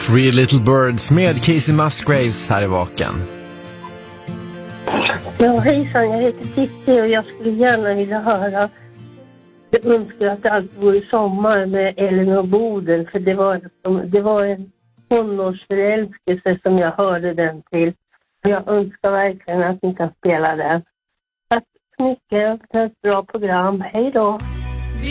Three Little Birds med Casey Musgraves här i Vaken. Ja, hejsan, jag heter Titti och jag skulle gärna vilja höra. Jag önskar att det alltid vore sommar med Elinor Bodil, för det var en tonårsförälskelse som jag hörde den till. Jag önskar verkligen att ni kan spela den. Tack så mycket för ett bra program. Hej då!